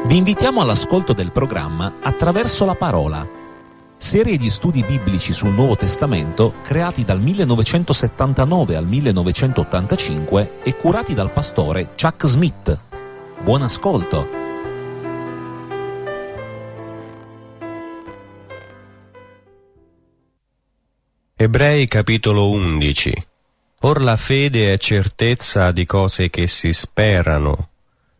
Vi invitiamo all'ascolto del programma Attraverso la Parola, serie di studi biblici sul Nuovo Testamento creati dal 1979 al 1985 e curati dal pastore Chuck Smith. Buon ascolto! Ebrei capitolo 11. Or la fede è certezza di cose che si sperano,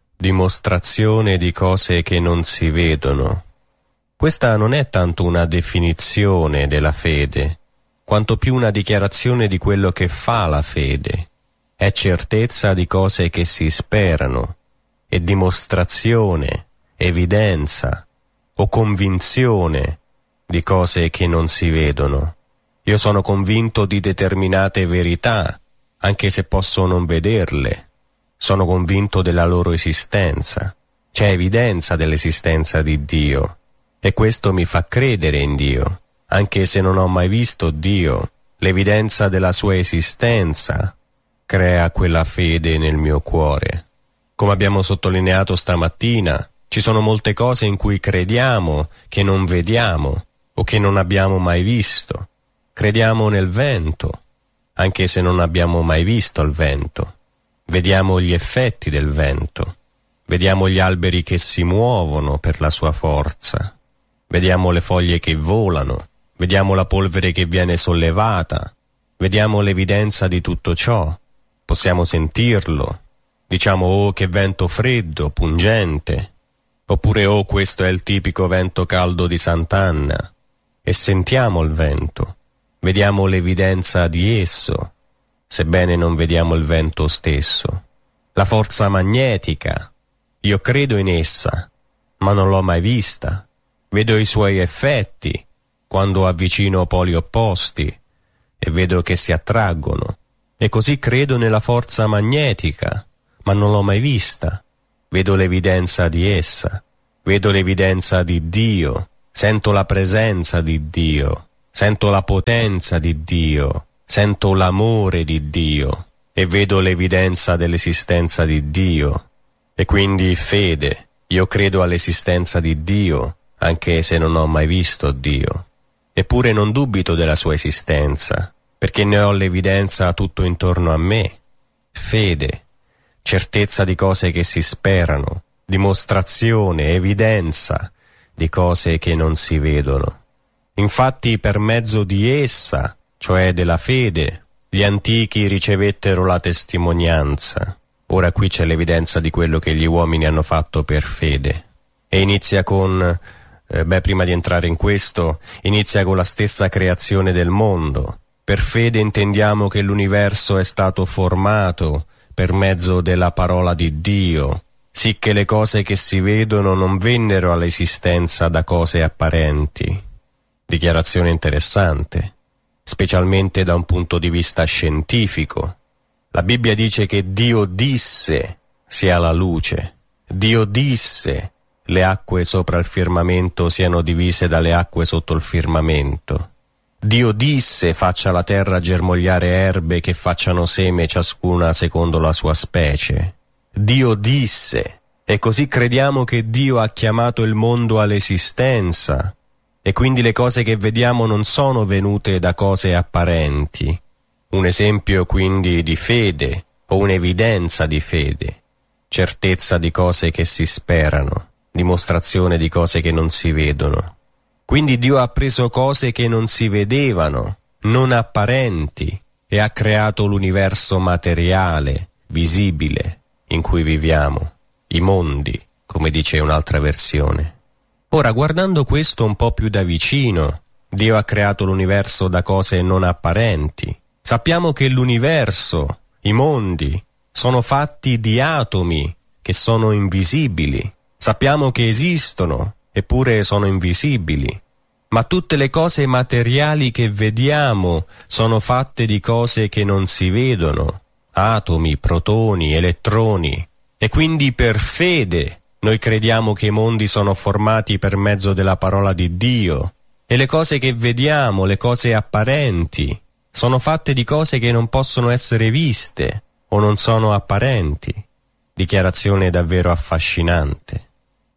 dimostrazione di cose che non si vedono. Questa non è tanto una definizione della fede, quanto più una dichiarazione di quello che fa la fede. È certezza di cose che si sperano, e dimostrazione, evidenza o convinzione di cose che non si vedono. Io sono convinto di determinate verità, anche se posso non vederle. Sono convinto della loro esistenza. C'è evidenza dell'esistenza di Dio, e questo mi fa credere in Dio, anche se non ho mai visto Dio. L'evidenza della sua esistenza crea quella fede nel mio cuore. Come abbiamo sottolineato stamattina, ci sono molte cose in cui crediamo che non vediamo o che non abbiamo mai visto. Crediamo nel vento, anche se non abbiamo mai visto il vento. Vediamo gli effetti del vento. Vediamo gli alberi che si muovono per la sua forza. Vediamo le foglie che volano. Vediamo la polvere che viene sollevata. Vediamo l'evidenza di tutto ciò. Possiamo sentirlo. Diciamo, oh, che vento freddo, pungente. Oppure, oh, questo è il tipico vento caldo di Sant'Anna. E sentiamo il vento. Vediamo l'evidenza di esso, sebbene non vediamo il vento stesso. La forza magnetica, io credo in essa, ma non l'ho mai vista. Vedo i suoi effetti quando avvicino poli opposti e vedo che si attraggono. E così credo nella forza magnetica, ma non l'ho mai vista. Vedo l'evidenza di essa, vedo l'evidenza di Dio, sento la presenza di Dio. Sento la potenza di Dio, sento l'amore di Dio e vedo l'evidenza dell'esistenza di Dio. E quindi fede, io credo all'esistenza di Dio, anche se non ho mai visto Dio. Eppure non dubito della sua esistenza, perché ne ho l'evidenza tutto intorno a me. Fede, certezza di cose che si sperano, dimostrazione, evidenza di cose che non si vedono. Infatti per mezzo di essa, cioè della fede, gli antichi ricevettero la testimonianza. Ora qui c'è l'evidenza di quello che gli uomini hanno fatto per fede. E inizia con, prima di entrare in questo, inizia con la stessa creazione del mondo. Per fede intendiamo che l'universo è stato formato per mezzo della parola di Dio, sicché le cose che si vedono non vennero all'esistenza da cose apparenti. Dichiarazione interessante, specialmente da un punto di vista scientifico. La Bibbia dice che Dio disse sia la luce. Dio disse le acque sopra il firmamento siano divise dalle acque sotto il firmamento. Dio disse faccia la terra germogliare erbe che facciano seme ciascuna secondo la sua specie. Dio disse, e così crediamo che Dio ha chiamato il mondo all'esistenza. E quindi le cose che vediamo non sono venute da cose apparenti. Un esempio quindi di fede, o un'evidenza di fede. Certezza di cose che si sperano, dimostrazione di cose che non si vedono. Quindi Dio ha preso cose che non si vedevano, non apparenti, e ha creato l'universo materiale, visibile, in cui viviamo. I mondi, come dice un'altra versione. Ora, guardando questo un po' più da vicino, Dio ha creato l'universo da cose non apparenti. Sappiamo che l'universo, i mondi, sono fatti di atomi che sono invisibili. Sappiamo che esistono, eppure sono invisibili. Ma tutte le cose materiali che vediamo sono fatte di cose che non si vedono. Atomi, protoni, elettroni. E quindi per fede noi crediamo che i mondi sono formati per mezzo della parola di Dio e le cose che vediamo, le cose apparenti, sono fatte di cose che non possono essere viste o non sono apparenti. Dichiarazione davvero affascinante.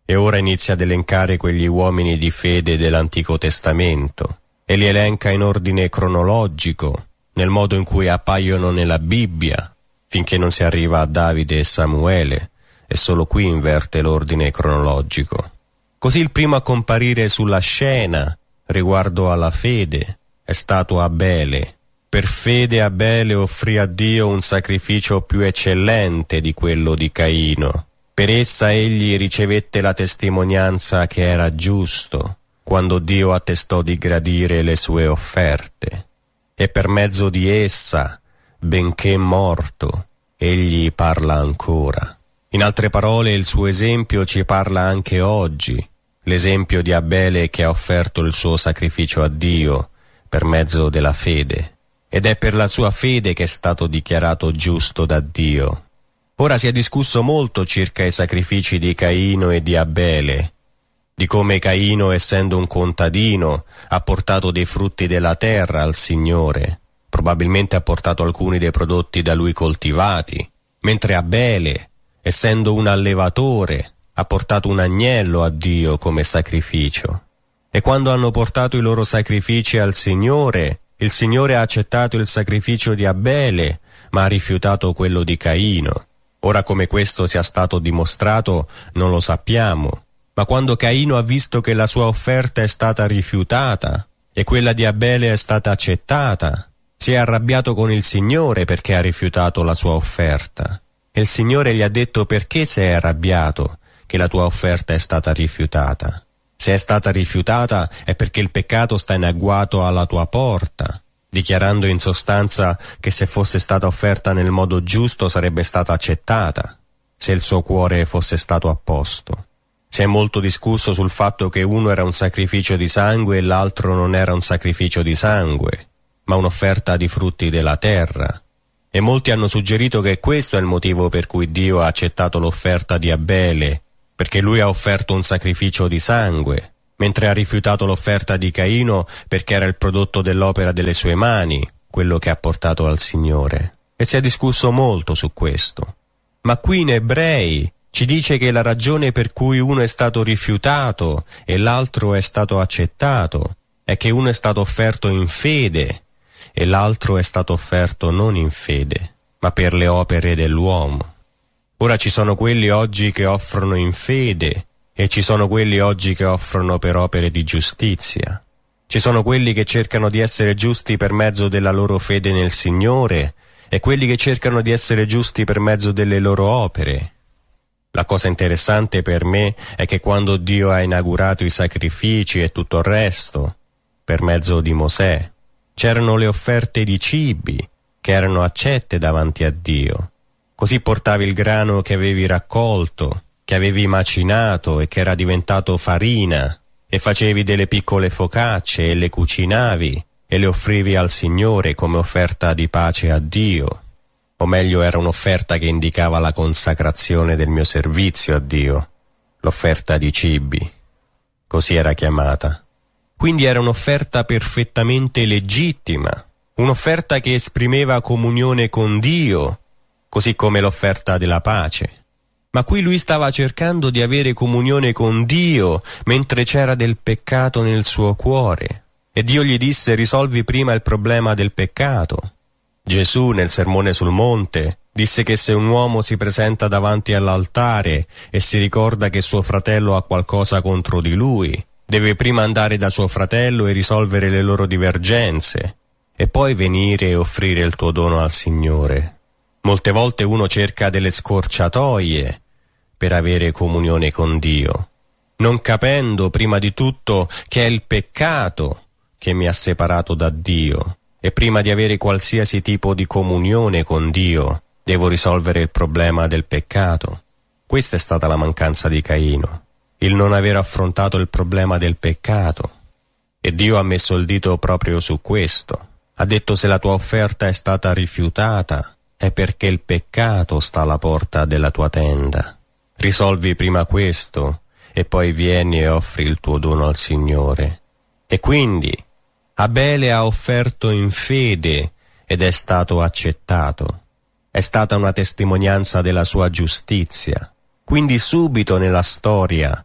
e ora inizia ad elencare quegli uomini di fede dell'Antico Testamento, e li elenca in ordine cronologico, nel modo in cui appaiono nella Bibbia, finché non si arriva a Davide e Samuele, e solo qui inverte l'ordine cronologico. Così il primo a comparire sulla scena, riguardo alla fede, è stato Abele. Per fede Abele offrì a Dio un sacrificio più eccellente di quello di Caino. Per essa egli ricevette la testimonianza che era giusto, quando Dio attestò di gradire le sue offerte. E per mezzo di essa, benché morto, egli parla ancora. In altre parole, il suo esempio ci parla anche oggi, l'esempio di Abele che ha offerto il suo sacrificio a Dio per mezzo della fede. Ed è per la sua fede che è stato dichiarato giusto da Dio. Ora si è discusso molto circa i sacrifici di Caino e di Abele, di come Caino, essendo un contadino, ha portato dei frutti della terra al Signore, probabilmente ha portato alcuni dei prodotti da lui coltivati, mentre Abele, essendo un allevatore, ha portato un agnello a Dio come sacrificio. E quando hanno portato i loro sacrifici al Signore, il Signore ha accettato il sacrificio di Abele, ma ha rifiutato quello di Caino. Ora, come questo sia stato dimostrato non lo sappiamo, ma quando Caino ha visto che la sua offerta è stata rifiutata e quella di Abele è stata accettata, si è arrabbiato con il Signore perché ha rifiutato la sua offerta. E il Signore gli ha detto: perché sei arrabbiato che la tua offerta è stata rifiutata? Se è stata rifiutata è perché il peccato sta in agguato alla tua porta, dichiarando in sostanza che se fosse stata offerta nel modo giusto sarebbe stata accettata, se il suo cuore fosse stato a posto. Si è molto discusso sul fatto che uno era un sacrificio di sangue e l'altro non era un sacrificio di sangue, ma un'offerta di frutti della terra. E molti hanno suggerito che questo è il motivo per cui Dio ha accettato l'offerta di Abele, perché lui ha offerto un sacrificio di sangue, mentre ha rifiutato l'offerta di Caino perché era il prodotto dell'opera delle sue mani, quello che ha portato al Signore. E si è discusso molto su questo. Ma qui in Ebrei ci dice che la ragione per cui uno è stato rifiutato e l'altro è stato accettato è che uno è stato offerto in fede e l'altro è stato offerto non in fede, ma per le opere dell'uomo. Ora ci sono quelli oggi che offrono in fede e ci sono quelli oggi che offrono per opere di giustizia. Ci sono quelli che cercano di essere giusti per mezzo della loro fede nel Signore e quelli che cercano di essere giusti per mezzo delle loro opere. La cosa interessante per me è che quando Dio ha inaugurato i sacrifici e tutto il resto, per mezzo di Mosè, c'erano le offerte di cibi che erano accette davanti a Dio. Così portavi il grano che avevi raccolto, che avevi macinato e che era diventato farina, e facevi delle piccole focacce e le cucinavi e le offrivi al Signore come offerta di pace a Dio. O meglio, era un'offerta che indicava la consacrazione del mio servizio a Dio, l'offerta di cibi. Così era chiamata. Quindi era un'offerta perfettamente legittima, un'offerta che esprimeva comunione con Dio, così come l'offerta della pace. Ma qui lui stava cercando di avere comunione con Dio mentre c'era del peccato nel suo cuore. E Dio gli disse: risolvi prima il problema del peccato. Gesù, nel Sermone sul Monte, disse che se un uomo si presenta davanti all'altare e si ricorda che suo fratello ha qualcosa contro di lui, deve prima andare da suo fratello e risolvere le loro divergenze, e poi venire e offrire il tuo dono al Signore. Molte volte uno cerca delle scorciatoie per avere comunione con Dio, non capendo prima di tutto che è il peccato che mi ha separato da Dio, e prima di avere qualsiasi tipo di comunione con Dio devo risolvere il problema del peccato. Questa è stata la mancanza di Caino, il non aver affrontato il problema del peccato. E Dio ha messo il dito proprio su questo. Ha detto: se la tua offerta è stata rifiutata è perché il peccato sta alla porta della tua tenda. Risolvi prima questo e poi vieni e offri il tuo dono al Signore. E quindi Abele ha offerto in fede ed è stato accettato. È stata una testimonianza della sua giustizia. Quindi subito nella storia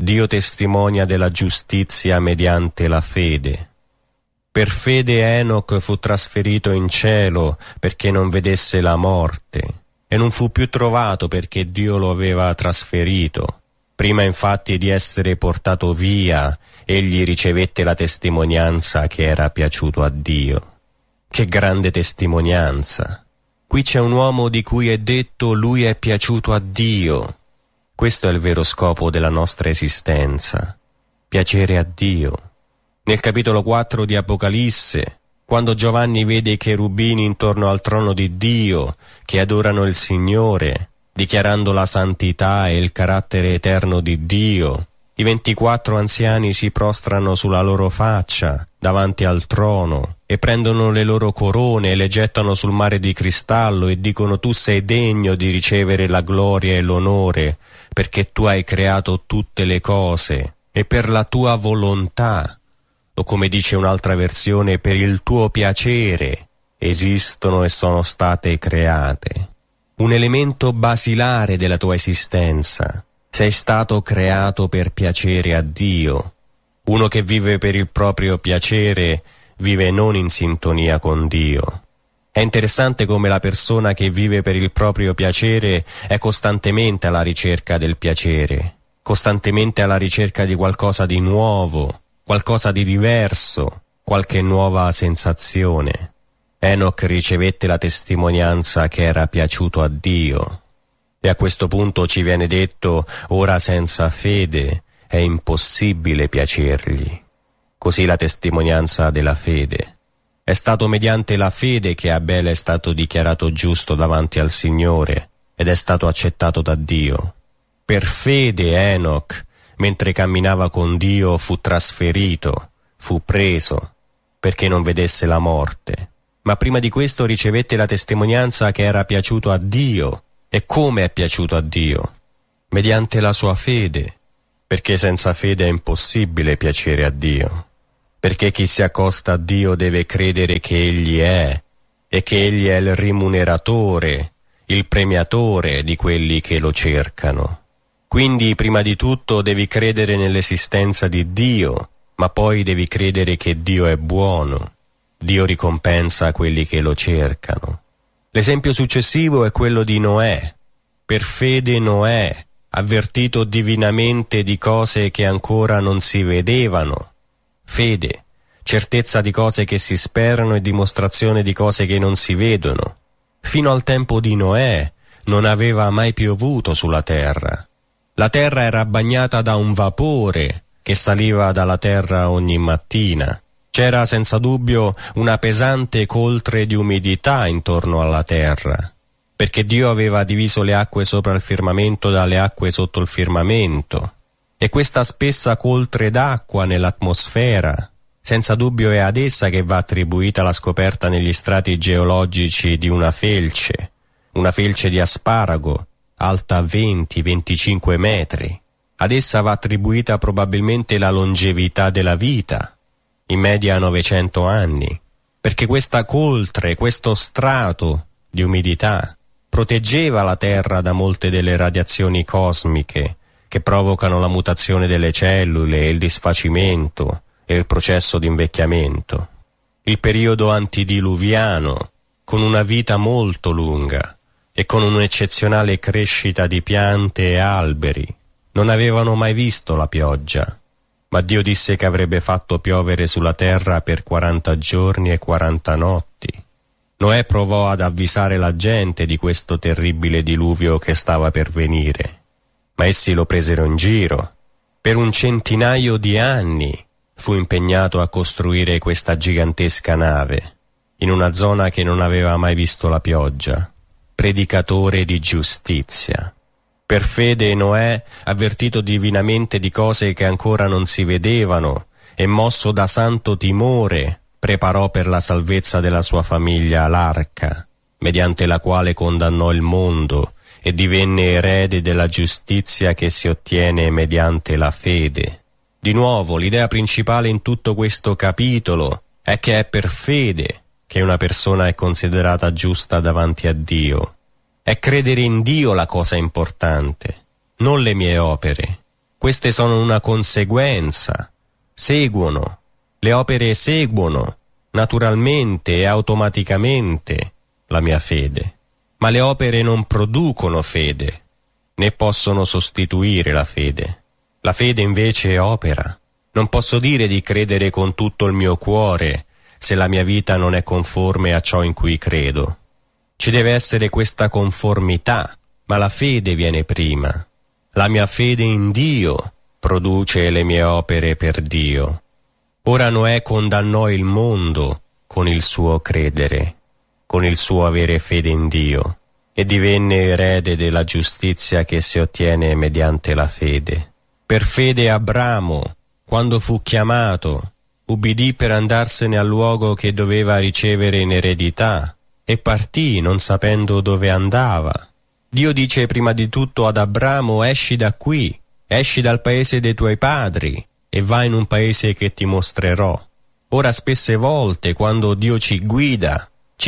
Dio testimonia della giustizia mediante la fede. Per fede Enoch fu trasferito in cielo perché non vedesse la morte, e non fu più trovato perché Dio lo aveva trasferito. Prima infatti di essere portato via, egli ricevette la testimonianza che era piaciuto a Dio. Che grande testimonianza! Qui c'è un uomo di cui è detto lui è piaciuto a Dio. Questo è il vero scopo della nostra esistenza, piacere a Dio. Nel capitolo 4 di Apocalisse, quando Giovanni vede i cherubini intorno al trono di Dio, che adorano il Signore, dichiarando la santità e il carattere eterno di Dio, i 24 anziani si prostrano sulla loro faccia davanti al trono e prendono le loro corone e le gettano sul mare di cristallo e dicono: tu sei degno di ricevere la gloria e l'onore, perché tu hai creato tutte le cose e per la tua volontà, o come dice un'altra versione, per il tuo piacere esistono e sono state create. Un elemento basilare della tua esistenza. Sei stato creato per piacere a Dio. Uno che vive per il proprio piacere vive non in sintonia con Dio. È interessante come la persona che vive per il proprio piacere è costantemente alla ricerca del piacere, costantemente alla ricerca di qualcosa di nuovo, qualcosa di diverso, qualche nuova sensazione. Enoch ricevette la testimonianza che era piaciuto a Dio. E a questo punto ci viene detto: ora senza fede è impossibile piacergli. Così la testimonianza della fede. È stato mediante la fede che Abele è stato dichiarato giusto davanti al Signore ed è stato accettato da Dio. Per fede Enoch, mentre camminava con Dio, fu trasferito, fu preso, perché non vedesse la morte. Ma prima di questo ricevette la testimonianza che era piaciuto a Dio. E come è piaciuto a Dio? Mediante la sua fede, perché senza fede è impossibile piacere a Dio. Perché chi si accosta a Dio deve credere che Egli è, e che Egli è il rimuneratore, il premiatore di quelli che lo cercano. Quindi prima di tutto devi credere nell'esistenza di Dio, ma poi devi credere che Dio è buono. Dio ricompensa quelli che lo cercano. L'esempio successivo è quello di Noè. Per fede Noè, avvertito divinamente di cose che ancora non si vedevano. Fede, certezza di cose che si sperano e dimostrazione di cose che non si vedono. Fino al tempo di Noè non aveva mai piovuto sulla terra. La terra era bagnata da un vapore che saliva dalla terra ogni mattina. C'era senza dubbio una pesante coltre di umidità intorno alla terra, perché Dio aveva diviso le acque sopra il firmamento dalle acque sotto il firmamento, e questa spessa coltre d'acqua nell'atmosfera, senza dubbio è ad essa che va attribuita la scoperta negli strati geologici di una felce di asparago, alta 20-25 metri. Ad essa va attribuita probabilmente la longevità della vita, in media 900 anni, perché questa coltre, questo strato di umidità, proteggeva la Terra da molte delle radiazioni cosmiche che provocano la mutazione delle cellule, il disfacimento e il processo di invecchiamento. Il periodo antidiluviano, con una vita molto lunga e con un'eccezionale crescita di piante e alberi, non avevano mai visto la pioggia. Ma Dio disse che avrebbe fatto piovere sulla terra per 40 giorni e 40 notti. Noè provò ad avvisare la gente di questo terribile diluvio che stava per venire, ma essi lo presero in giro. Per un centinaio di anni fu impegnato a costruire questa gigantesca nave, in una zona che non aveva mai visto la pioggia. Predicatore di giustizia. Per fede Noè, avvertito divinamente di cose che ancora non si vedevano e mosso da santo timore, preparò per la salvezza della sua famiglia l'arca, mediante la quale condannò il mondo e divenne erede della giustizia che si ottiene mediante la fede. Di nuovo, l'idea principale in tutto questo capitolo è che è per fede che una persona è considerata giusta davanti a Dio. È credere in Dio la cosa importante, non le mie opere. Queste sono una conseguenza, seguono, le opere seguono naturalmente e automaticamente la mia fede, ma le opere non producono fede, né possono sostituire la fede. La fede invece opera. Non posso dire di credere con tutto il mio cuore se la mia vita non è conforme a ciò in cui credo. Ci deve essere questa conformità, ma la fede viene prima. La mia fede in Dio produce le mie opere per Dio. Ora Noè condannò il mondo con il suo credere, con il suo avere fede in Dio, e divenne erede della giustizia che si ottiene mediante la fede. Per fede Abramo, quando fu chiamato, ubbidì per andarsene al luogo che doveva ricevere in eredità, e partì non sapendo dove andava. Dio dice prima di tutto ad Abramo: esci da qui, esci dal paese dei tuoi padri, e vai in un paese che ti mostrerò. Ora spesse volte, quando Dio ci guida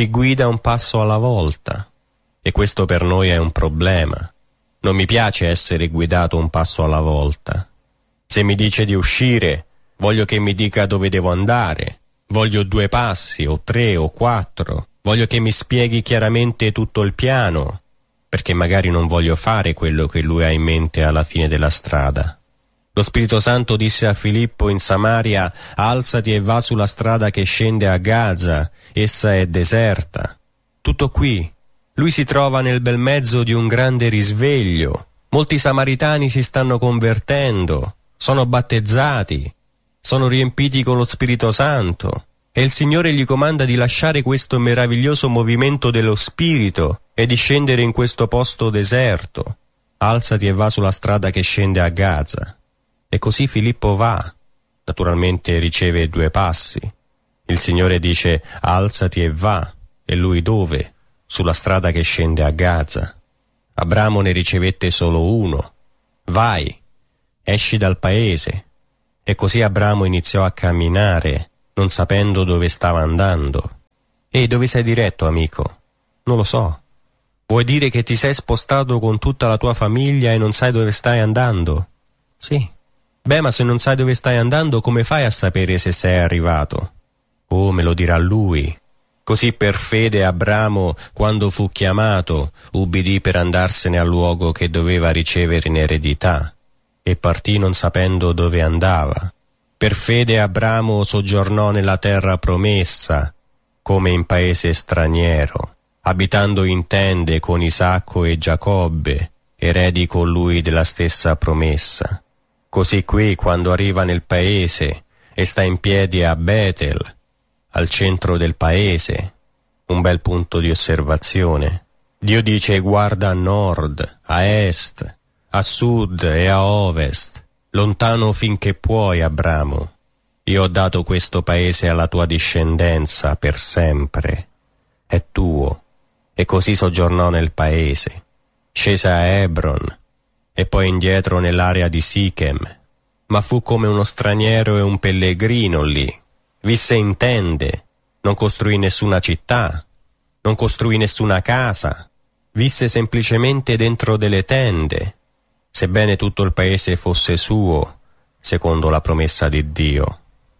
un passo alla volta. E questo per noi è un problema. Non mi piace essere guidato un passo alla volta. Se mi dice di uscire, voglio che mi dica dove devo andare. Voglio 2 passi, o 3, o 4. Voglio che mi spieghi chiaramente tutto il piano, perché magari non voglio fare quello che lui ha in mente alla fine della strada. Lo Spirito Santo disse a Filippo in Samaria: alzati e va sulla strada che scende a Gaza, essa è deserta. Tutto qui. Lui si trova nel bel mezzo di un grande risveglio. Molti samaritani si stanno convertendo, sono battezzati, sono riempiti con lo Spirito Santo, e il Signore gli comanda di lasciare questo meraviglioso movimento dello Spirito e di scendere in questo posto deserto. Alzati e va sulla strada che scende a Gaza. E così Filippo va. Naturalmente riceve 2 passi. Il Signore dice: alzati e va. E lui dove? Sulla strada che scende a Gaza. Abramo ne ricevette solo 1. Vai, esci dal paese. E così Abramo iniziò a camminare, non sapendo dove stava andando. E dove sei diretto, amico? Non lo so. Vuoi dire che ti sei spostato con tutta la tua famiglia e non sai dove stai andando? Sì. Beh, ma se non sai dove stai andando, come fai a sapere se sei arrivato? Oh, me lo dirà lui. Così per fede Abramo, quando fu chiamato, ubbidì per andarsene al luogo che doveva ricevere in eredità, e partì non sapendo dove andava. Per fede Abramo soggiornò nella terra promessa, come in paese straniero, abitando in tende con Isacco e Giacobbe, eredi con lui della stessa promessa. Così qui, quando arriva nel paese e sta in piedi a Betel, al centro del paese, un bel punto di osservazione. Dio dice: guarda a nord, a est, a sud e a ovest, lontano finché puoi, Abramo. Io ho dato questo paese alla tua discendenza per sempre. È tuo. E così soggiornò nel paese. Scese a Hebron e poi indietro nell'area di Sichem, ma fu come uno straniero e un pellegrino lì. Visse in tende, non costruì nessuna città, non costruì nessuna casa, visse semplicemente dentro delle tende, sebbene tutto il paese fosse suo, secondo la promessa di Dio.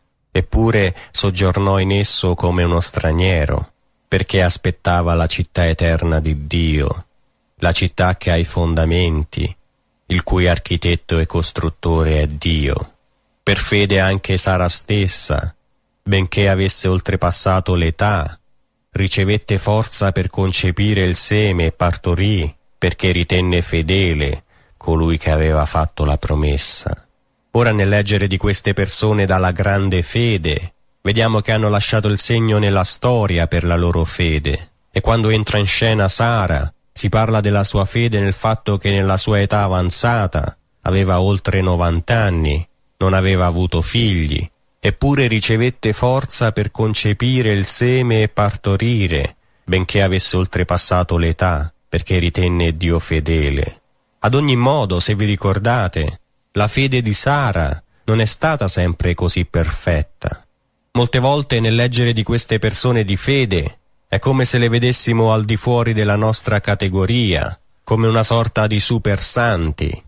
Eppure soggiornò in esso come uno straniero, perché aspettava la città eterna di Dio, la città che ha i fondamenti, il cui architetto e costruttore è Dio. Per fede anche Sara stessa, benché avesse oltrepassato l'età, ricevette forza per concepire il seme e partorì, perché ritenne fedele colui che aveva fatto la promessa. Ora, nel leggere di queste persone dalla grande fede, vediamo che hanno lasciato il segno nella storia per la loro fede. E quando entra in scena Sara, si parla della sua fede nel fatto che nella sua età avanzata, aveva oltre 90 anni, non aveva avuto figli, eppure ricevette forza per concepire il seme e partorire, benché avesse oltrepassato l'età, perché ritenne Dio fedele. Ad ogni modo, se vi ricordate, la fede di Sara non è stata sempre così perfetta. Molte volte nel leggere di queste persone di fede è come se le vedessimo al di fuori della nostra categoria, come una sorta di super santi.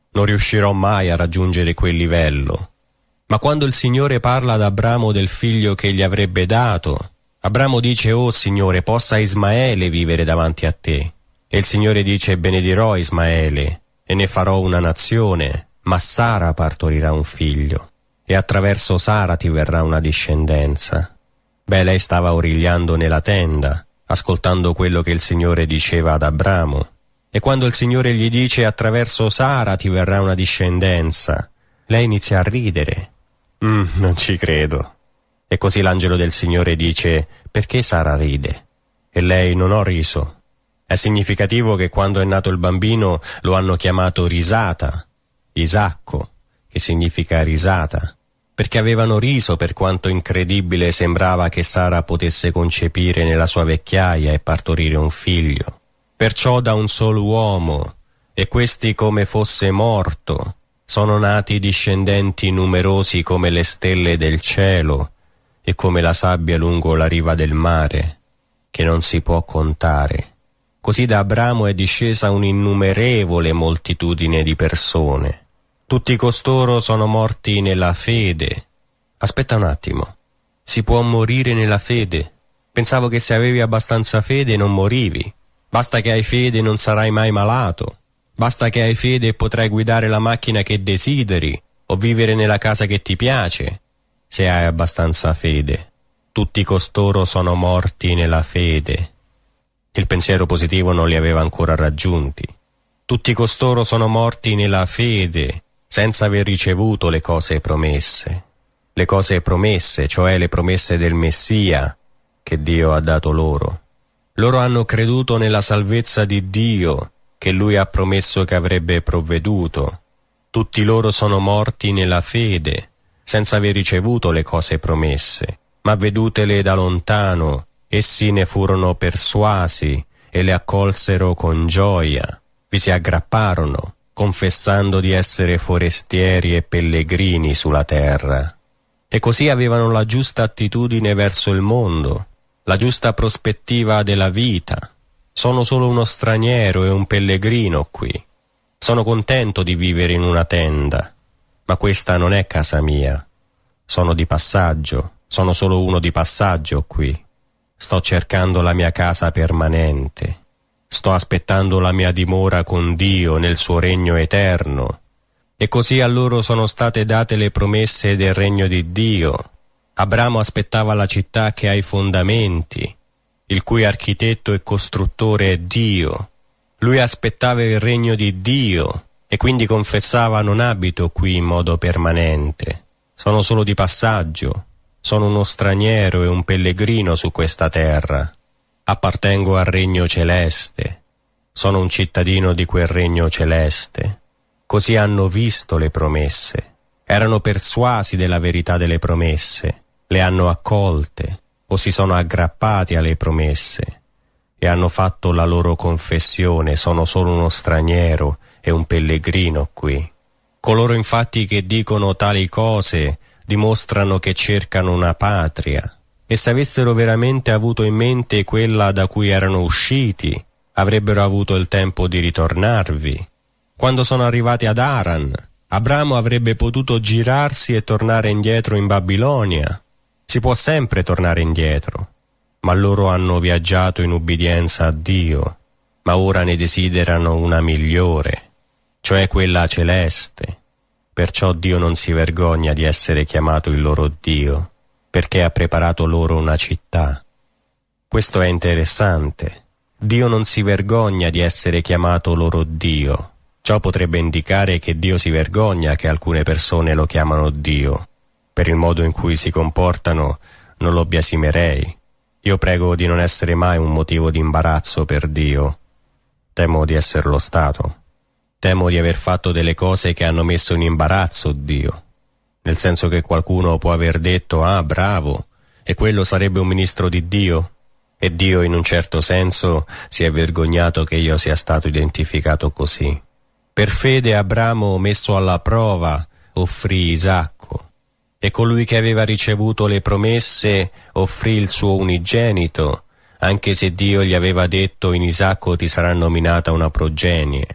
Non riuscirò mai a raggiungere quel livello. Ma quando il Signore parla ad Abramo del figlio che gli avrebbe dato, Abramo dice: «Oh Signore, possa Ismaele vivere davanti a te». E il Signore dice: «Benedirò Ismaele e ne farò una nazione, ma Sara partorirà un figlio e attraverso Sara ti verrà una discendenza». Beh, lei stava origliando nella tenda, ascoltando quello che il Signore diceva ad Abramo. E quando il Signore gli dice: «Attraverso Sara ti verrà una discendenza», lei inizia a ridere. Non ci credo. E così l'angelo del Signore dice: «Perché Sara ride?» E lei: «Non ho riso». È significativo che quando è nato il bambino lo hanno chiamato risata, Isacco, che significa risata, perché avevano riso per quanto incredibile sembrava che Sara potesse concepire nella sua vecchiaia e partorire un figlio. Perciò da un solo uomo, e questi come fosse morto, sono nati discendenti numerosi come le stelle del cielo e come la sabbia lungo la riva del mare, che non si può contare. Così da Abramo è discesa un'innumerevole moltitudine di persone. Tutti costoro sono morti nella fede. Aspetta un attimo, si può morire nella fede? Pensavo che se avevi abbastanza fede non morivi. Basta che hai fede e non sarai mai malato. Basta che hai fede e potrai guidare la macchina che desideri o vivere nella casa che ti piace, se hai abbastanza fede. Tutti costoro sono morti nella fede. Il pensiero positivo non li aveva ancora raggiunti. Tutti costoro sono morti nella fede, senza aver ricevuto le cose promesse. Le cose promesse, cioè le promesse del Messia, che Dio ha dato loro. Loro hanno creduto nella salvezza di Dio, che Lui ha promesso che avrebbe provveduto. Tutti loro sono morti nella fede, senza aver ricevuto le cose promesse, ma vedutele da lontano, essi ne furono persuasi e le accolsero con gioia. Vi si aggrapparono, confessando di essere forestieri e pellegrini sulla terra. E così avevano la giusta attitudine verso il mondo, la giusta prospettiva della vita. Sono solo uno straniero e un pellegrino qui. Sono contento di vivere in una tenda, ma questa non è casa mia. Sono di passaggio, sono solo uno di passaggio qui. Sto cercando la mia casa permanente. Sto aspettando la mia dimora con Dio nel suo regno eterno. E così a loro sono state date le promesse del regno di Dio. Abramo aspettava la città che ha i fondamenti, il cui architetto e costruttore è Dio. Lui aspettava il regno di Dio e quindi confessava: non abito qui in modo permanente. Sono solo di passaggio. Sono uno straniero e un pellegrino su questa terra. Appartengo al regno celeste. Sono un cittadino di quel regno celeste. Così hanno visto le promesse. Erano persuasi della verità delle promesse. Le hanno accolte o si sono aggrappati alle promesse e hanno fatto la loro confessione: sono solo uno straniero e un pellegrino qui. Coloro infatti che dicono tali cose dimostrano che cercano una patria, e se avessero veramente avuto in mente quella da cui erano usciti, avrebbero avuto il tempo di ritornarvi. Quando sono arrivati ad Aran, Abramo avrebbe potuto girarsi e tornare indietro in Babilonia. Si può sempre tornare indietro, ma loro hanno viaggiato in ubbidienza a Dio, ma ora ne desiderano una migliore, cioè quella celeste. Perciò Dio non si vergogna di essere chiamato il loro Dio, perché ha preparato loro una città. Questo è interessante. Dio non si vergogna di essere chiamato loro Dio. Ciò potrebbe indicare che Dio si vergogna che alcune persone lo chiamano Dio. Per il modo in cui si comportano non lo biasimerei. Io prego di non essere mai un motivo di imbarazzo per Dio. Temo di esserlo stato. Temo di aver fatto delle cose che hanno messo in imbarazzo Dio, nel senso che qualcuno può aver detto: ah, bravo, e quello sarebbe un ministro di Dio? E Dio in un certo senso si è vergognato che io sia stato identificato così. Per fede Abramo, messo alla prova, offrì Isacco, e colui che aveva ricevuto le promesse offrì il suo unigenito, anche se Dio gli aveva detto: in Isacco ti sarà nominata una progenie.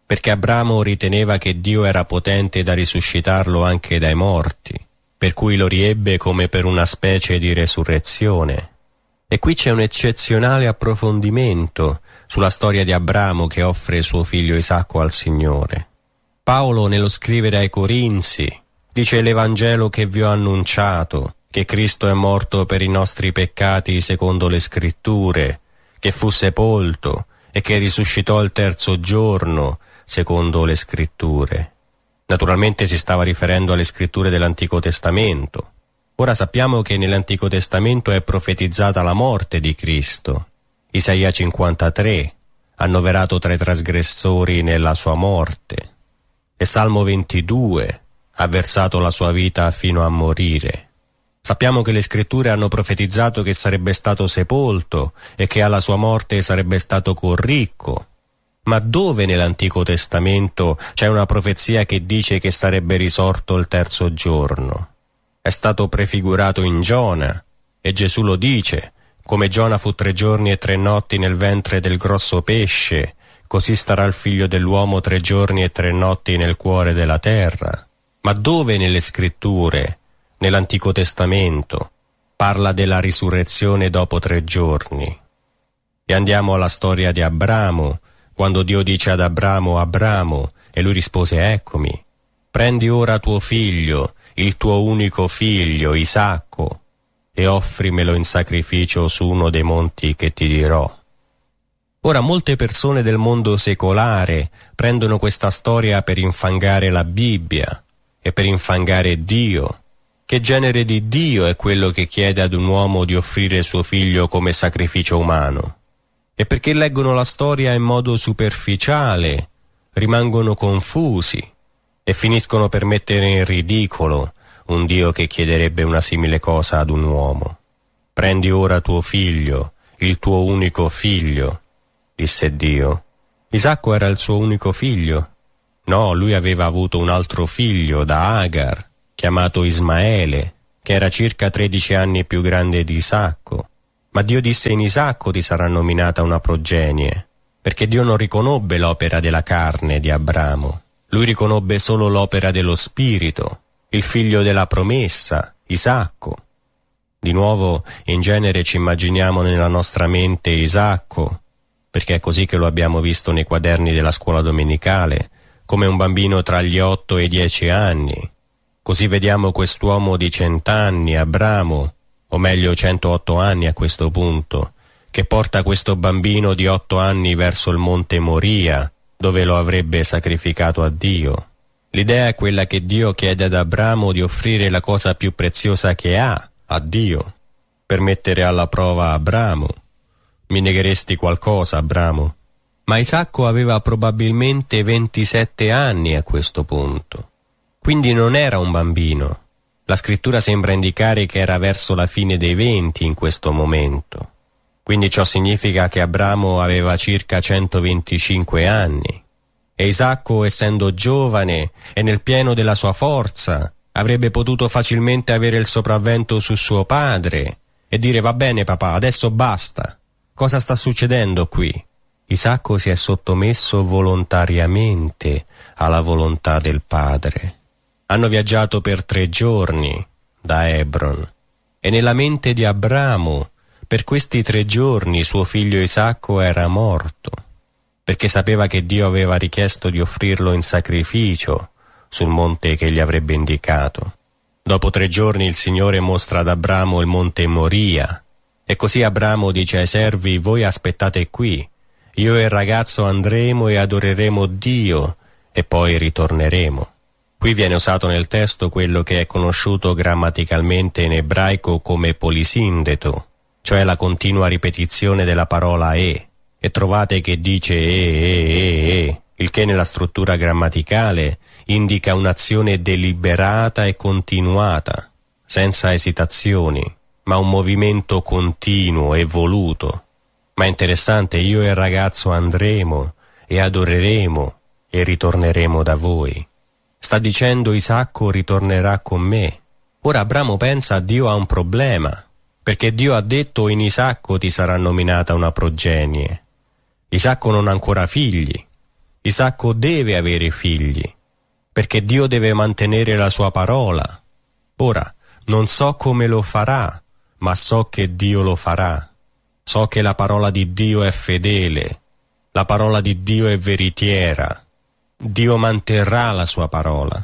perché Abramo riteneva che Dio era potente da risuscitarlo anche dai morti, per cui lo riebbe come per una specie di resurrezione. E qui c'è un eccezionale approfondimento sulla storia di Abramo che offre suo figlio Isacco al Signore. Paolo, nello scrivere ai Corinzi, dice: l'Evangelo che vi ho annunciato, che Cristo è morto per i nostri peccati secondo le Scritture, che fu sepolto e che risuscitò il terzo giorno secondo le Scritture. Naturalmente si stava riferendo alle Scritture dell'Antico Testamento. Ora sappiamo che nell'Antico Testamento è profetizzata la morte di Cristo. Isaia 53, annoverato tra i trasgressori nella sua morte. E Salmo 22, ha versato la sua vita fino a morire. Sappiamo che le Scritture hanno profetizzato che sarebbe stato sepolto e che alla sua morte sarebbe stato ricco. Ma dove nell'Antico Testamento c'è una profezia che dice che sarebbe risorto il terzo giorno? È stato prefigurato in Giona, e Gesù lo dice: come Giona fu 3 giorni e 3 notti nel ventre del grosso pesce, così starà il figlio dell'uomo 3 giorni e 3 notti nel cuore della terra. Ma dove nelle Scritture, nell'Antico Testamento, parla della risurrezione dopo 3 giorni? E andiamo alla storia di Abramo, quando Dio dice ad Abramo: Abramo, e lui rispose: eccomi. Prendi ora tuo figlio, il tuo unico figlio, Isacco, e offrimelo in sacrificio su uno dei monti che ti dirò. Ora molte persone del mondo secolare prendono questa storia per infangare la Bibbia e per infangare Dio. Che genere di Dio è quello che chiede ad un uomo di offrire suo figlio come sacrificio umano? E perché leggono la storia in modo superficiale, rimangono confusi e finiscono per mettere in ridicolo un Dio che chiederebbe una simile cosa ad un uomo. Prendi ora tuo figlio, il tuo unico figlio, disse Dio. Isacco era il suo unico figlio? No, lui aveva avuto un altro figlio da Agar, chiamato Ismaele, che era circa 13 anni più grande di Isacco. Ma Dio disse: in Isacco ti sarà nominata una progenie, perché Dio non riconobbe l'opera della carne di Abramo. Lui riconobbe solo l'opera dello Spirito, il figlio della promessa, Isacco. Di nuovo, in genere ci immaginiamo nella nostra mente Isacco, perché è così che lo abbiamo visto nei quaderni della scuola domenicale, come un bambino tra gli 8 e i 10 anni. Così vediamo quest'uomo di 100 anni, Abramo, o meglio 108 anni a questo punto, che porta questo bambino di 8 anni verso il monte Moria, dove lo avrebbe sacrificato a Dio. L'idea è quella che Dio chiede ad Abramo di offrire la cosa più preziosa che ha a Dio, per mettere alla prova Abramo. Mi negheresti qualcosa, Abramo? Ma Isacco aveva probabilmente 27 anni a questo punto. Quindi non era un bambino. La scrittura sembra indicare che era verso la fine dei 20 in questo momento. Quindi ciò significa che Abramo aveva circa 125 anni. E Isacco, essendo giovane e nel pieno della sua forza, avrebbe potuto facilmente avere il sopravvento su suo padre e dire: va bene papà, adesso basta. Cosa sta succedendo qui? Isacco si è sottomesso volontariamente alla volontà del padre. Hanno viaggiato per 3 giorni da Hebron e nella mente di Abramo per questi 3 giorni suo figlio Isacco era morto, perché sapeva che Dio aveva richiesto di offrirlo in sacrificio sul monte che gli avrebbe indicato. Dopo 3 giorni il Signore mostra ad Abramo il monte Moria, e così Abramo dice ai servi: voi aspettate qui, io e il ragazzo andremo e adoreremo Dio e poi ritorneremo. Qui viene usato nel testo quello che è conosciuto grammaticalmente in ebraico come polisindeto, cioè la continua ripetizione della parola e trovate che dice il che nella struttura grammaticale indica un'azione deliberata e continuata, senza esitazioni, ma un movimento continuo e voluto. Ma è interessante: io e il ragazzo andremo e adoreremo e ritorneremo da voi. Sta dicendo: Isacco ritornerà con me. Ora Abramo pensa: Dio ha un problema, perché Dio ha detto: in Isacco ti sarà nominata una progenie. Isacco non ha ancora figli, Isacco deve avere figli, perché Dio deve mantenere la sua parola. Ora, non so come lo farà, ma so che Dio lo farà. So che la parola di Dio è fedele, la parola di Dio è veritiera. Dio manterrà la sua parola.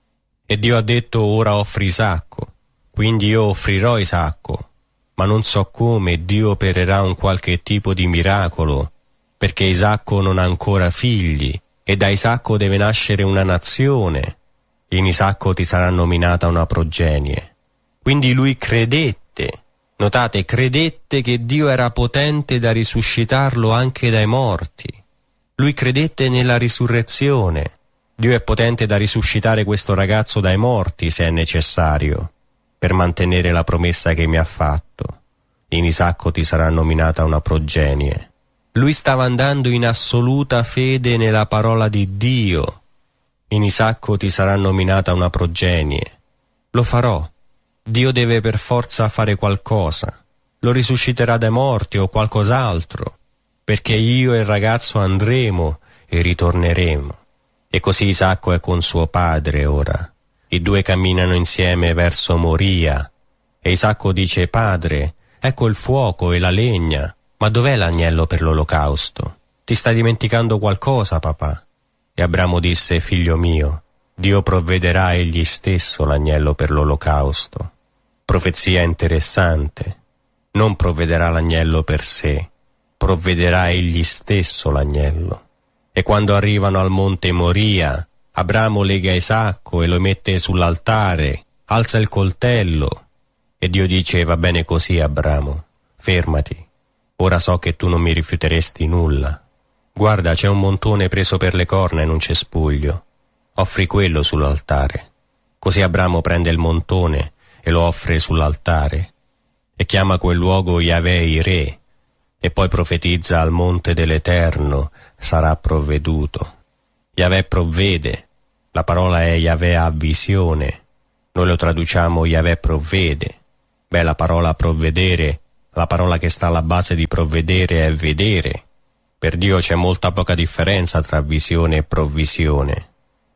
E Dio ha detto: ora offri Isacco. Quindi io offrirò Isacco, ma non so come Dio opererà un qualche tipo di miracolo, perché Isacco non ha ancora figli, e da Isacco deve nascere una nazione. In Isacco ti sarà nominata una progenie. Quindi lui credette, notate, credette che Dio era potente da risuscitarlo anche dai morti. Lui credette nella risurrezione. Dio è potente da risuscitare questo ragazzo dai morti, se è necessario, per mantenere la promessa che mi ha fatto. In Isacco ti sarà nominata una progenie. Lui stava andando in assoluta fede nella parola di Dio. In Isacco ti sarà nominata una progenie. Lo farò. Dio deve per forza fare qualcosa. Lo risusciterà dai morti o qualcos'altro, perché io e il ragazzo andremo e ritorneremo. E così Isacco è con suo padre ora. I due camminano insieme verso Moria. E Isacco dice: padre, ecco il fuoco e la legna, ma dov'è l'agnello per l'olocausto? Ti stai dimenticando qualcosa, papà? E Abramo disse: figlio mio, Dio provvederà egli stesso l'agnello per l'olocausto. Profezia interessante. Non provvederà l'agnello per sé, provvederà egli stesso l'agnello. E quando arrivano al monte Moria, Abramo lega Isacco e lo mette sull'altare, alza il coltello, e Dio dice: va bene così, Abramo, fermati, ora so che tu non mi rifiuteresti nulla. Guarda, c'è un montone preso per le corna in un cespuglio, offri quello sull'altare. Così Abramo prende il montone e lo offre sull'altare, e chiama quel luogo Yahweh Irè, e poi profetizza: al monte dell'Eterno sarà provveduto. Yahweh provvede, la parola è Yahweh ha visione, noi lo traduciamo Yahweh provvede. Beh, la parola provvedere, la parola che sta alla base di provvedere è vedere. Per Dio c'è molta poca differenza tra visione e provvisione.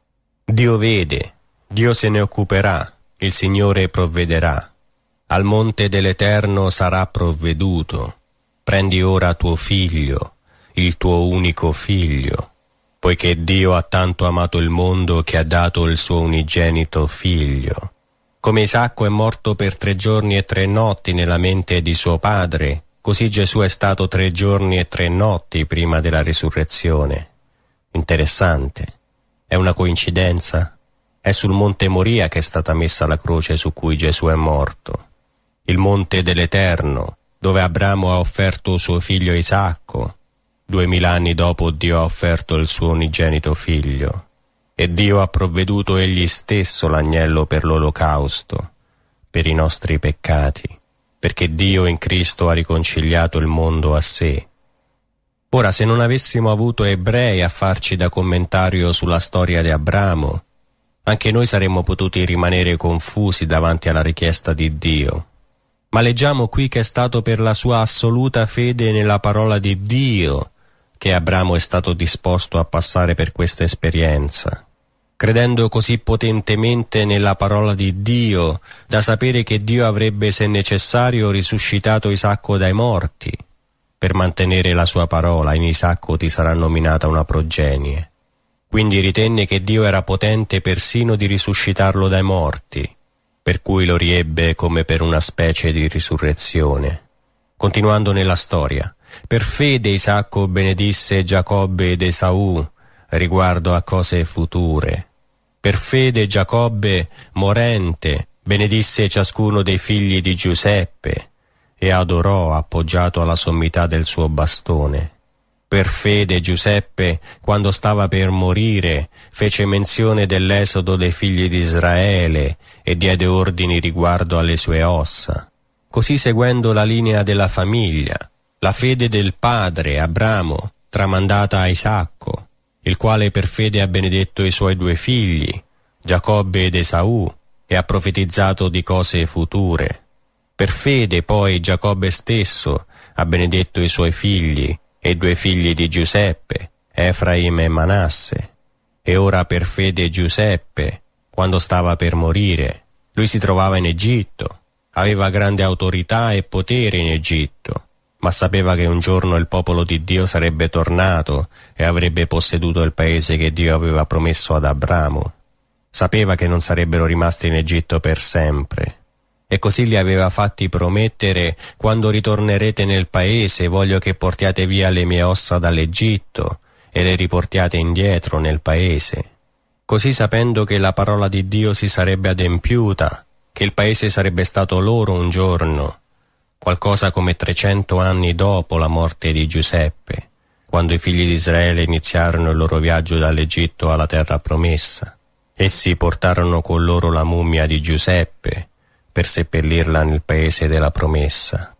Dio vede, Dio se ne occuperà, il Signore provvederà. Al monte dell'Eterno sarà provveduto. Prendi ora tuo figlio, il tuo unico figlio, poiché Dio ha tanto amato il mondo che ha dato il suo unigenito figlio. Come Isacco è morto per 3 giorni e 3 notti nella mente di suo padre, così Gesù è stato 3 giorni e 3 notti prima della risurrezione. Interessante. È una coincidenza? È sul monte Moria che è stata messa la croce su cui Gesù è morto. Il monte dell'Eterno, dove Abramo ha offerto suo figlio Isacco. 2000 anni dopo Dio ha offerto il suo unigenito figlio. E Dio ha provveduto egli stesso l'agnello per l'olocausto, per i nostri peccati, perché Dio in Cristo ha riconciliato il mondo a sé. Ora, se non avessimo avuto ebrei a farci da commentario sulla storia di Abramo, anche noi saremmo potuti rimanere confusi davanti alla richiesta di Dio. Ma leggiamo qui che è stato per la sua assoluta fede nella parola di Dio che Abramo è stato disposto a passare per questa esperienza, credendo così potentemente nella parola di Dio da sapere che Dio avrebbe, se necessario, risuscitato Isacco dai morti. Per mantenere la sua parola, in Isacco ti sarà nominata una progenie. Quindi ritenne che Dio era potente persino di risuscitarlo dai morti, per cui lo riebbe come per una specie di risurrezione. Continuando nella storia, per fede Isacco benedisse Giacobbe ed Esaù riguardo a cose future. Per fede Giacobbe, morente, benedisse ciascuno dei figli di Giuseppe e adorò appoggiato alla sommità del suo bastone. Per fede Giuseppe, quando stava per morire, fece menzione dell'esodo dei figli di Israele e diede ordini riguardo alle sue ossa. Così, seguendo la linea della famiglia, la fede del padre Abramo, tramandata a Isacco, il quale per fede ha benedetto i suoi 2 figli, Giacobbe ed Esaù, e ha profetizzato di cose future. Per fede poi Giacobbe stesso ha benedetto i suoi figli, e i 2 figli di Giuseppe, Efraim e Manasse, e ora per fede Giuseppe, quando stava per morire. Lui si trovava in Egitto, aveva grande autorità e potere in Egitto, ma sapeva che un giorno il popolo di Dio sarebbe tornato e avrebbe posseduto il paese che Dio aveva promesso ad Abramo. Sapeva che non sarebbero rimasti in Egitto per sempre. E così li aveva fatti promettere: quando ritornerete nel paese voglio che portiate via le mie ossa dall'Egitto e le riportiate indietro nel paese. Così, sapendo che la parola di Dio si sarebbe adempiuta, che il paese sarebbe stato loro un giorno, qualcosa come 300 anni dopo la morte di Giuseppe, quando i figli di Israele iniziarono il loro viaggio dall'Egitto alla terra promessa. Essi portarono con loro la mummia di Giuseppe per seppellirla nel paese della promessa.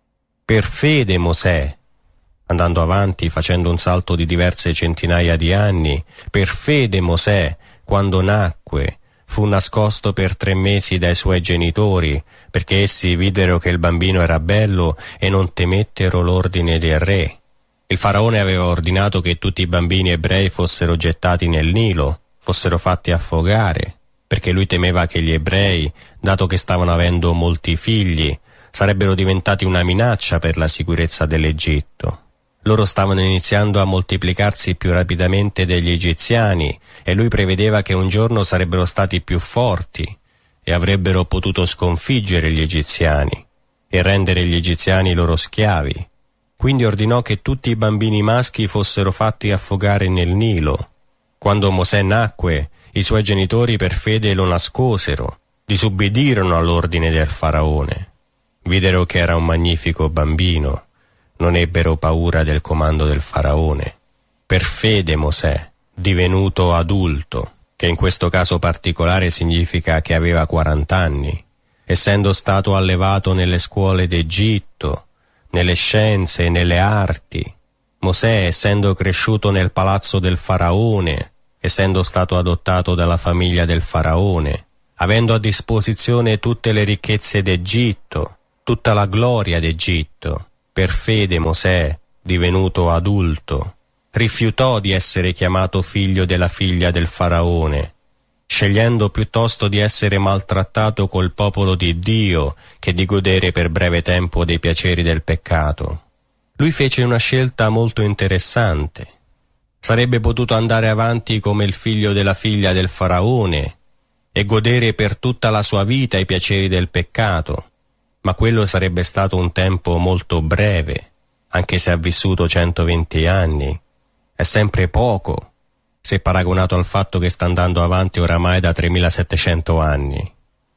Per fede Mosè, andando avanti facendo un salto di diverse centinaia di anni, per fede Mosè, quando nacque, fu nascosto per 3 mesi dai suoi genitori, perché essi videro che il bambino era bello e non temettero l'ordine del re. Il faraone aveva ordinato che tutti i bambini ebrei fossero gettati nel Nilo, fossero fatti affogare, perché lui temeva che gli ebrei, dato che stavano avendo molti figli, sarebbero diventati una minaccia per la sicurezza dell'Egitto. Loro stavano iniziando a moltiplicarsi più rapidamente degli egiziani e lui prevedeva che un giorno sarebbero stati più forti e avrebbero potuto sconfiggere gli egiziani e rendere gli egiziani loro schiavi. Quindi ordinò che tutti i bambini maschi fossero fatti affogare nel Nilo. Quando Mosè nacque, i suoi genitori per fede lo nascosero, disubbidirono all'ordine del faraone. Videro che era un magnifico bambino, non ebbero paura del comando del faraone. Per fede Mosè, divenuto adulto, che in questo caso particolare significa che aveva 40 anni, essendo stato allevato nelle scuole d'Egitto, nelle scienze e nelle arti, Mosè, essendo cresciuto nel palazzo del faraone, essendo stato adottato dalla famiglia del faraone, avendo a disposizione tutte le ricchezze d'Egitto, tutta la gloria d'Egitto, per fede Mosè, divenuto adulto, rifiutò di essere chiamato figlio della figlia del faraone, scegliendo piuttosto di essere maltrattato col popolo di Dio che di godere per breve tempo dei piaceri del peccato. Lui fece una scelta molto interessante. Sarebbe potuto andare avanti come il figlio della figlia del faraone e godere per tutta la sua vita i piaceri del peccato, ma quello sarebbe stato un tempo molto breve, anche se ha vissuto 120 anni. È sempre poco, se paragonato al fatto che sta andando avanti oramai da 3700 anni.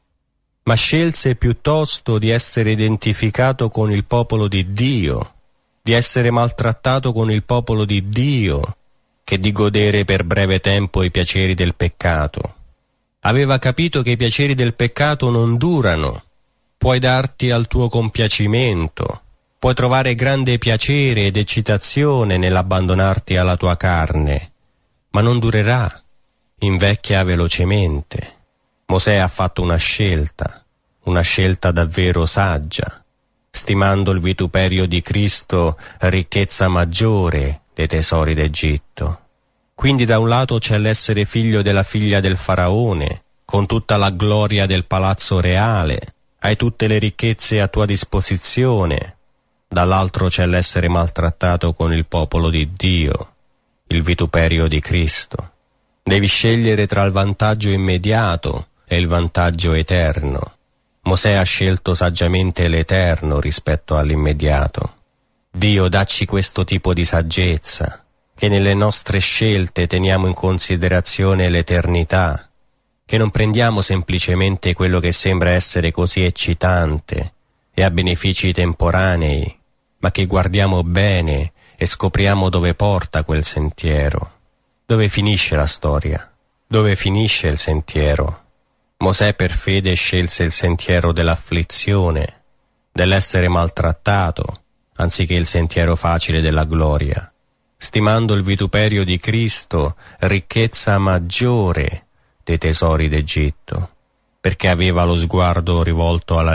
Ma scelse piuttosto di essere identificato con il popolo di Dio, di essere maltrattato con il popolo di Dio, che di godere per breve tempo i piaceri del peccato. Aveva capito che i piaceri del peccato non durano. Puoi darti al tuo compiacimento, puoi trovare grande piacere ed eccitazione nell'abbandonarti alla tua carne, ma non durerà, invecchia velocemente. Mosè ha fatto una scelta davvero saggia, stimando il vituperio di Cristo ricchezza maggiore dei tesori d'Egitto. Quindi da un lato c'è l'essere figlio della figlia del faraone, con tutta la gloria del palazzo reale, hai tutte le ricchezze a tua disposizione. Dall'altro c'è l'essere maltrattato con il popolo di Dio, il vituperio di Cristo. Devi scegliere tra il vantaggio immediato e il vantaggio eterno. Mosè ha scelto saggiamente l'eterno rispetto all'immediato. Dio, dacci questo tipo di saggezza, che nelle nostre scelte teniamo in considerazione l'eternità, che non prendiamo semplicemente quello che sembra essere così eccitante e ha benefici temporanei, ma che guardiamo bene e scopriamo dove porta quel sentiero. Dove finisce la storia? Dove finisce il sentiero? Mosè per fede scelse il sentiero dell'afflizione, dell'essere maltrattato, anziché il sentiero facile della gloria, stimando il vituperio di Cristo ricchezza maggiore dei tesori d'Egitto, perché aveva lo sguardo rivolto alla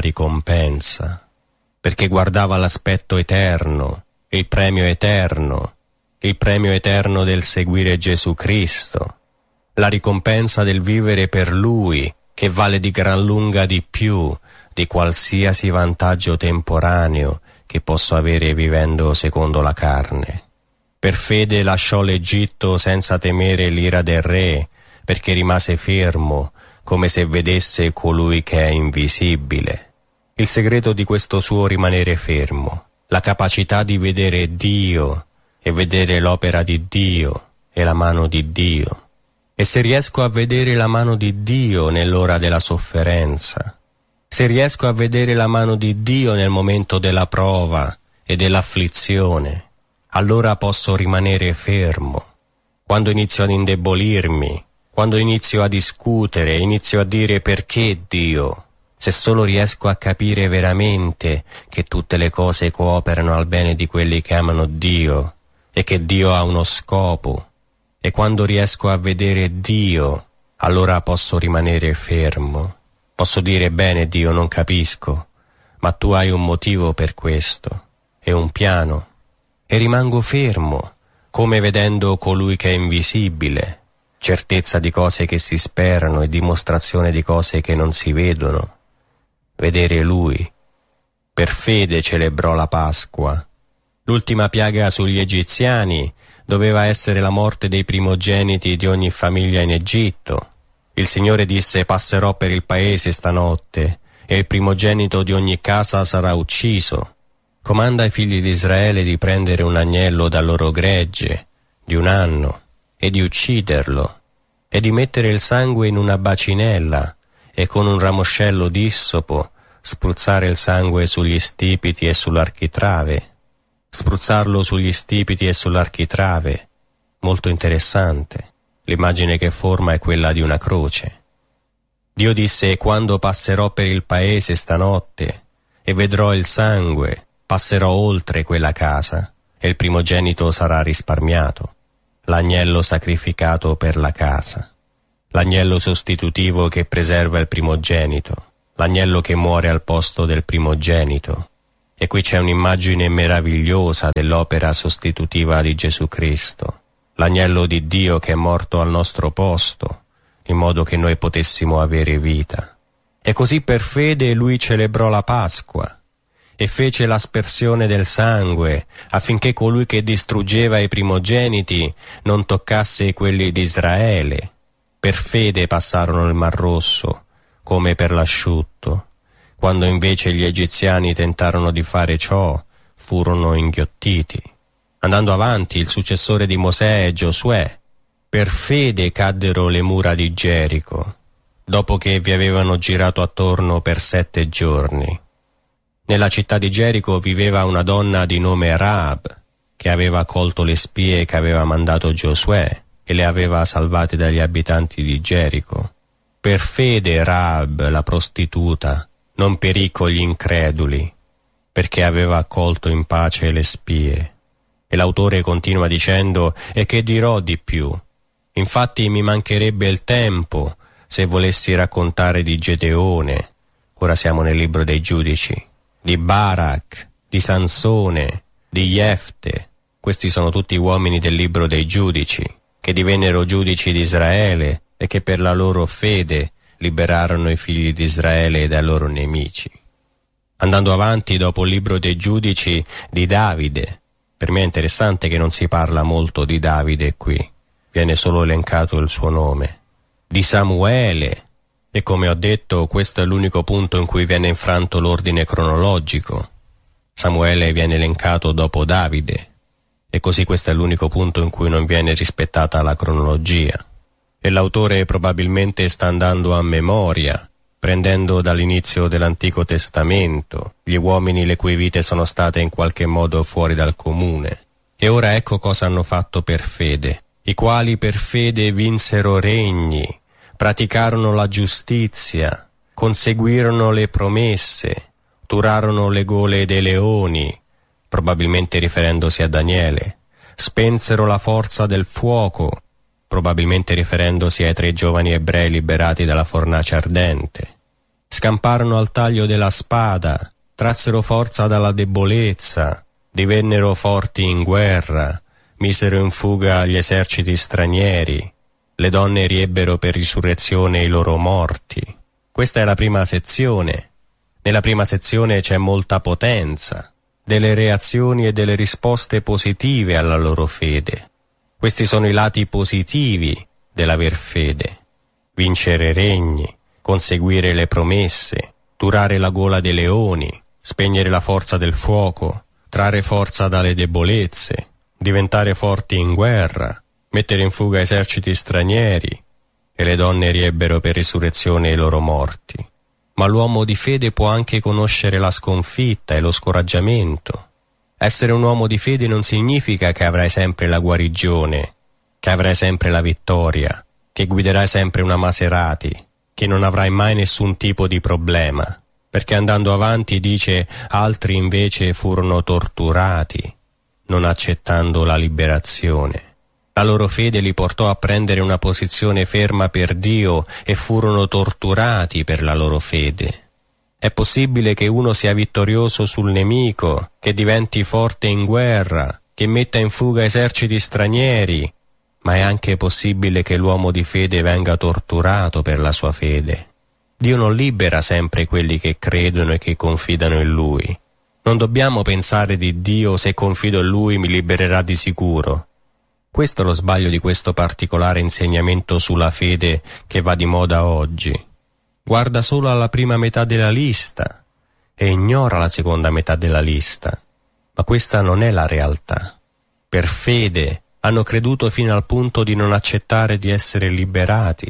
ricompensa, perché guardava l'aspetto eterno, il premio eterno, il premio eterno del seguire Gesù Cristo, la ricompensa del vivere per Lui, che vale di gran lunga di più di qualsiasi vantaggio temporaneo che posso avere vivendo secondo la carne. Per fede lasciò l'Egitto senza temere l'ira del re, perché rimase fermo, come se vedesse colui che è invisibile. Il segreto di questo suo rimanere fermo, la capacità di vedere Dio e vedere l'opera di Dio e la mano di Dio. E se riesco a vedere la mano di Dio nell'ora della sofferenza, se riesco a vedere la mano di Dio nel momento della prova e dell'afflizione, allora posso rimanere fermo. Quando inizio ad indebolirmi, quando inizio a discutere, inizio a dire perché Dio, se solo riesco a capire veramente che tutte le cose cooperano al bene di quelli che amano Dio e che Dio ha uno scopo, e quando riesco a vedere Dio, allora posso rimanere fermo. Posso dire bene Dio, non capisco, ma tu hai un motivo per questo e un piano, e rimango fermo, come vedendo colui che è invisibile, certezza di cose che si sperano e dimostrazione di cose che non si vedono. Vedere Lui. Per fede celebrò la Pasqua. L'ultima piaga sugli egiziani doveva essere la morte dei primogeniti di ogni famiglia in Egitto. Il Signore disse: passerò per il paese stanotte, e il primogenito di ogni casa sarà ucciso. Comanda ai figli di Israele di prendere un agnello dal loro gregge, di 1 anno, e di ucciderlo, e di mettere il sangue in una bacinella, e con un ramoscello d'issopo spruzzare il sangue sugli stipiti e sull'architrave. Spruzzarlo sugli stipiti e sull'architrave. Molto interessante. L'immagine che forma è quella di una croce. Dio disse: quando passerò per il paese stanotte e vedrò il sangue, passerò oltre quella casa, e il primogenito sarà risparmiato, l'agnello sacrificato per la casa, l'agnello sostitutivo che preserva il primogenito, l'agnello che muore al posto del primogenito. E qui c'è un'immagine meravigliosa dell'opera sostitutiva di Gesù Cristo, l'agnello di Dio che è morto al nostro posto, in modo che noi potessimo avere vita. E così per fede Lui celebrò la Pasqua e fece l'aspersione del sangue, affinché colui che distruggeva i primogeniti non toccasse quelli di Israele. Per fede passarono il Mar Rosso, come per l'asciutto. Quando invece gli egiziani tentarono di fare ciò, furono inghiottiti. Andando avanti, il successore di Mosè, Giosuè, per fede caddero le mura di Gerico, dopo che vi avevano girato attorno per 7 giorni. Nella città di Gerico viveva una donna di nome Rahab, che aveva colto le spie che aveva mandato Giosuè e le aveva salvate dagli abitanti di Gerico. Per fede Rahab, la prostituta, non perì con gli increduli, perché aveva accolto in pace le spie. E l'autore continua dicendo: e che dirò di più? Infatti mi mancherebbe il tempo se volessi raccontare di Gedeone, ora siamo nel libro dei Giudici, di Barak, di Sansone, di Jefte. Questi sono tutti uomini del libro dei Giudici, che divennero giudici di Israele e che per la loro fede liberarono i figli di Israele dai loro nemici. Andando avanti, dopo il libro dei Giudici, di Davide. Per me è interessante che non si parla molto di Davide qui, viene solo elencato il suo nome. Di Samuele, e come ho detto questo è l'unico punto in cui viene infranto l'ordine cronologico. Samuele viene elencato dopo Davide, e così questo è l'unico punto in cui non viene rispettata la cronologia. E l'autore probabilmente sta andando a memoria, prendendo dall'inizio dell'Antico Testamento gli uomini le cui vite sono state in qualche modo fuori dal comune. E ora ecco cosa hanno fatto per fede, i quali per fede vinsero regni, praticarono la giustizia, conseguirono le promesse, turarono le gole dei leoni, probabilmente riferendosi a Daniele, spensero la forza del fuoco, probabilmente riferendosi ai 3 giovani ebrei liberati dalla fornace ardente, scamparono al taglio della spada, trassero forza dalla debolezza, divennero forti in guerra, misero in fuga gli eserciti stranieri, le donne riebbero per risurrezione i loro morti. Questa è la prima sezione. Nella prima sezione c'è molta potenza, delle reazioni e delle risposte positive alla loro fede. Questi sono i lati positivi dell'aver fede. Vincere regni, conseguire le promesse, turare la gola dei leoni, spegnere la forza del fuoco, trarre forza dalle debolezze, diventare forti in guerra, mettere in fuga eserciti stranieri, e le donne riebbero per risurrezione i loro morti. Ma l'uomo di fede può anche conoscere la sconfitta e lo scoraggiamento. Essere un uomo di fede non significa che avrai sempre la guarigione, che avrai sempre la vittoria, che guiderai sempre una Maserati, che non avrai mai nessun tipo di problema, perché andando avanti dice: altri invece furono torturati, non accettando la liberazione. La loro fede li portò a prendere una posizione ferma per Dio e furono torturati per la loro fede. È possibile che uno sia vittorioso sul nemico, che diventi forte in guerra, che metta in fuga eserciti stranieri, ma è anche possibile che l'uomo di fede venga torturato per la sua fede. Dio non libera sempre quelli che credono e che confidano in Lui. Non dobbiamo pensare di Dio: se confido in Lui mi libererà di sicuro. Questo è lo sbaglio di questo particolare insegnamento sulla fede che va di moda oggi. Guarda solo alla prima metà della lista e ignora la seconda metà della lista. Ma questa non è la realtà. Per fede hanno creduto fino al punto di non accettare di essere liberati.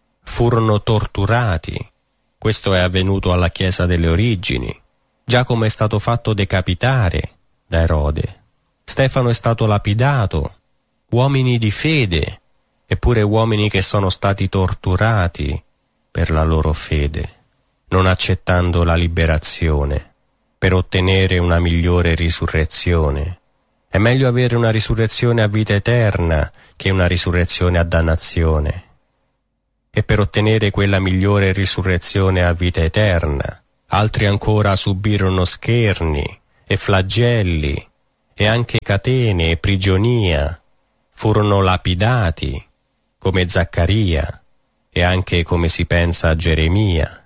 Furono torturati. Questo è avvenuto alla Chiesa delle origini. Giacomo è stato fatto decapitare da Erode. Stefano è stato lapidato. Uomini di fede, eppure uomini che sono stati torturati per la loro fede, non accettando la liberazione, per ottenere una migliore risurrezione. È meglio avere una risurrezione a vita eterna che una risurrezione a dannazione. E per ottenere quella migliore risurrezione a vita eterna, altri ancora subirono scherni e flagelli e anche catene e prigionia. Furono lapidati, come Zaccaria, e anche, come si pensa, a Geremia.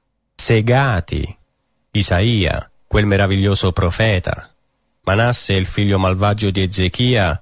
Segati, Isaia, quel meraviglioso profeta. Manasse, il figlio malvagio di Ezechia,